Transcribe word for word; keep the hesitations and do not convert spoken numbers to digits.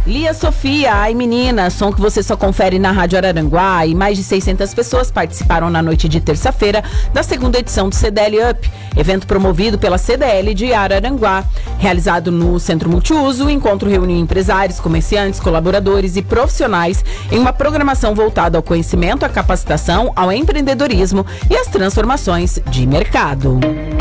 Lia Sofia, ai menina, som que você só confere na Rádio Araranguá, e mais de seiscentas pessoas participaram na noite de terça-feira da segunda edição do C D L Up, evento promovido pela C D L de Araranguá. Realizado no Centro Multiuso, o encontro reuniu empresários, comerciantes, colaboradores e profissionais em uma programação voltada ao conhecimento, à capacitação, ao empreendedorismo e às transformações de mercado.